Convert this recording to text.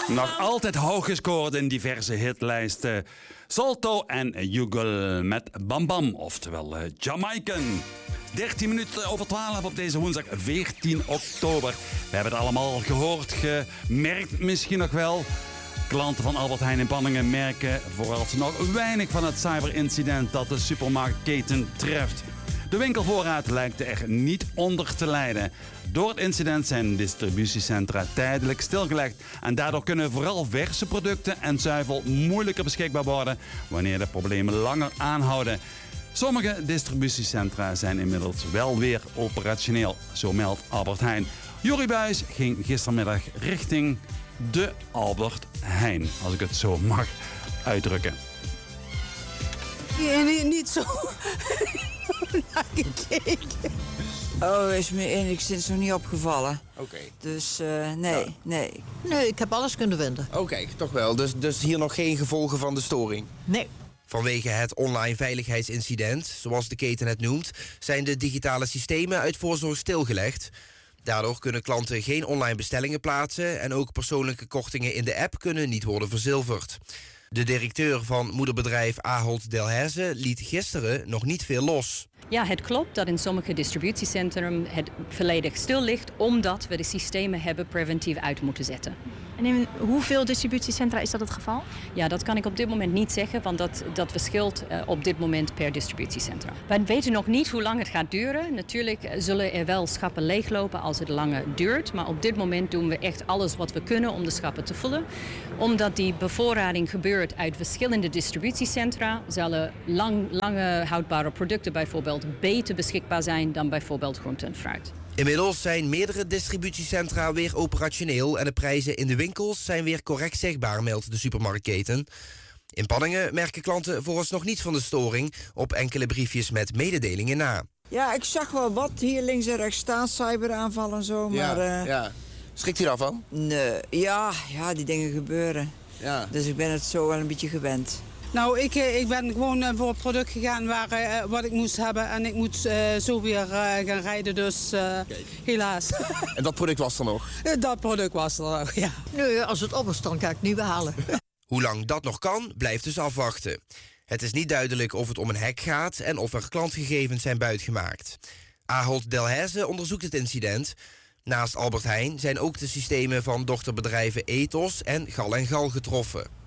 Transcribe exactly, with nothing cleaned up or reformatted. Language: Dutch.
Nog altijd hoog gescoord in diverse hitlijsten. Salto en Jugel met Bam Bam, oftewel uh, Jamaican. dertien minuten over twaalf op deze woensdag veertien oktober. We hebben het allemaal gehoord, gemerkt misschien nog wel. Klanten van Albert Heijn in Panningen merken vooralsnog weinig van het cyberincident dat de supermarktketen treft. De winkelvoorraad lijkt er niet onder te lijden. Door het incident zijn distributiecentra tijdelijk stilgelegd. En daardoor kunnen vooral verse producten en zuivel moeilijker beschikbaar worden wanneer de problemen langer aanhouden. Sommige distributiecentra zijn inmiddels wel weer operationeel, zo meldt Albert Heijn. Jorrie Buijs ging gistermiddag richting de Albert Heijn, als ik het zo mag uitdrukken. Ja, niet, niet zo naar gekeken. Oh, is me enigszins nog niet opgevallen. Oké. Okay. Dus uh, nee, ja. nee. Nee, ik heb alles kunnen vinden. Oké, okay, toch wel. Dus, dus hier nog geen gevolgen van de storing? Nee. Vanwege het online veiligheidsincident, zoals de keten het noemt, zijn de digitale systemen uit voorzorg stilgelegd. Daardoor kunnen klanten geen online bestellingen plaatsen en ook persoonlijke kortingen in de app kunnen niet worden verzilverd. De directeur van moederbedrijf Ahold Delhaize liet gisteren nog niet veel los. Ja, het klopt dat in sommige distributiecentrum het volledig stil ligt, omdat we de systemen hebben preventief uit moeten zetten. En in hoeveel distributiecentra is dat het geval? Ja, dat kan ik op dit moment niet zeggen, want dat, dat verschilt uh, op dit moment per distributiecentra. Wij weten nog niet hoe lang het gaat duren. Natuurlijk zullen er wel schappen leeglopen als het langer duurt. Maar op dit moment doen we echt alles wat we kunnen om de schappen te vullen. Omdat die bevoorrading gebeurt uit verschillende distributiecentra, zullen lang, lange houdbare producten bijvoorbeeld beter beschikbaar zijn dan bijvoorbeeld groente en fruit. Inmiddels zijn meerdere distributiecentra weer operationeel en de prijzen in de winkels zijn weer correct zichtbaar, meldt de supermarktketen. In Panningen merken klanten vooralsnog niets van de storing op enkele briefjes met mededelingen na. Ja, ik zag wel wat hier links en rechts staan, cyberaanval en zo, maar... Ja, uh, ja. Schrikt u daarvan? Nee, ja, ja, die dingen gebeuren. Ja. Dus ik ben het zo wel een beetje gewend. Nou, ik, ik ben gewoon voor het product gegaan waar, uh, wat ik moest hebben. En ik moet uh, zo weer uh, gaan rijden, dus uh, helaas. En dat product was er nog? Dat product was er nog, ja. Nee, als het op is, dan kan ik het niet behalen. Hoe lang dat nog kan, blijft dus afwachten. Het is niet duidelijk of het om een hack gaat en of er klantgegevens zijn buitgemaakt. Ahold Delhaize onderzoekt het incident. Naast Albert Heijn zijn ook de systemen van dochterbedrijven Ethos en Gal en Gal getroffen.